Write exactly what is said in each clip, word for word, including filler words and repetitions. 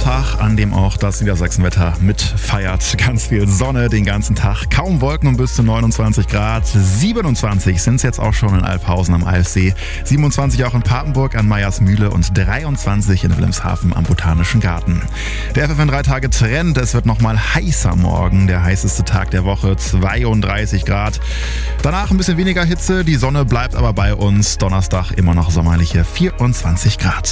Sommertag, an dem auch das Niedersachsenwetter mitfeiert. Ganz viel Sonne den ganzen Tag, kaum Wolken und bis zu neunundzwanzig Grad. siebenundzwanzig sind es jetzt auch schon in Alfhausen am Alfsee, siebenundzwanzig auch in Papenburg an Meyersmühle und dreiundzwanzig in Wilhelmshaven am Botanischen Garten. Der F F N drei Tage Trend, es wird nochmal heißer morgen, der heißeste Tag der Woche, zweiunddreißig Grad. Danach ein bisschen weniger Hitze, die Sonne bleibt aber bei uns. Donnerstag immer noch sommerliche vierundzwanzig Grad.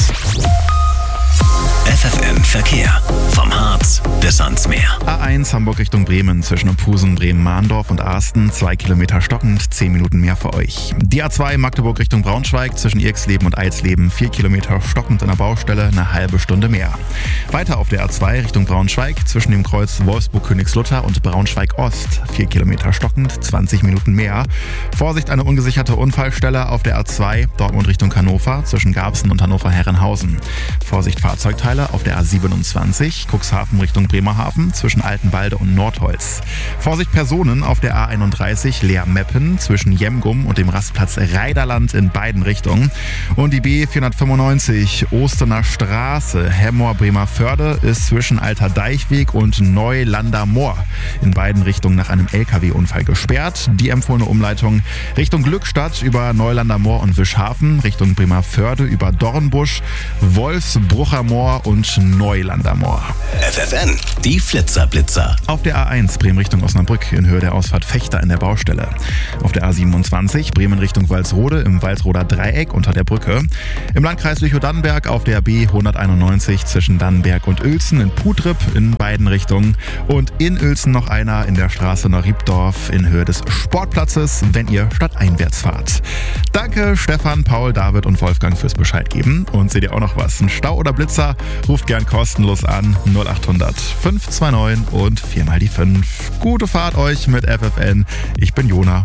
F F N Verkehr. Vom Harz bis ans Meer. A eins Hamburg Richtung Bremen zwischen Opusen, Bremen-Mahndorf und Arsten. Zwei Kilometer stockend, zehn Minuten mehr für euch. Die A zwei Magdeburg Richtung Braunschweig zwischen Irxleben und Eidsleben. Vier Kilometer stockend in der Baustelle, eine halbe Stunde mehr. Weiter auf der A zwei Richtung Braunschweig zwischen dem Kreuz Wolfsburg-Königslutter und Braunschweig-Ost. Vier Kilometer stockend, zwanzig Minuten mehr. Vorsicht, eine ungesicherte Unfallstelle auf der A zwei Dortmund Richtung Hannover zwischen Garbsen und Hannover-Herrenhausen. Vorsicht, Fahrzeugteile auf der A siebenundzwanzig, Cuxhaven Richtung Bremerhaven zwischen Altenwalde und Nordholz. Vorsicht Personen auf der A einunddreißig Leer-Meppen zwischen Jemgum und dem Rastplatz Reiderland in beiden Richtungen. Und die B vierhundertfünfundneunzig Ostener Straße Hemmoor-Bremerförde ist zwischen Alter Deichweg und Neulander Moor in beiden Richtungen nach einem L K W-Unfall gesperrt. Die empfohlene Umleitung Richtung Glückstadt über Neulander Moor und Wischhafen, Richtung Bremerförde über Dornbusch, Wolfsbrucher Moor und Neulander Moor. F F N, die Flitzer-Blitzer. Auf der A eins Bremen Richtung Osnabrück in Höhe der Ausfahrt Fechter in der Baustelle. Auf der A siebenundzwanzig Bremen Richtung Walsrode im Walsroder Dreieck unter der Brücke. Im Landkreis Lüchow-Dannenberg auf der B hunderteinundneunzig zwischen Dannenberg und Uelzen in Putrip in beiden Richtungen. Und in Uelzen noch einer in der Straße nach Riebdorf in Höhe des Sportplatzes, wenn ihr stadteinwärts fahrt. Danke Stefan, Paul, David und Wolfgang fürs Bescheid geben. Und seht ihr auch noch was? Ein Stau oder Blitzer? Ruft gern kostenlos an null acht hundert fünf zwei neun und viermal die fünf. Gute Fahrt euch mit F F N. Ich bin Jona.